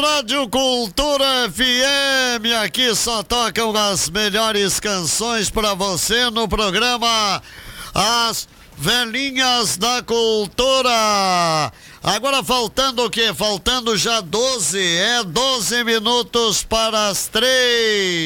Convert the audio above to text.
Rádio Cultura FM, aqui só tocam as melhores canções pra você no programa As Velhinhas da Cultura. Agora faltando o quê? Faltando já 12 minutos para as 3.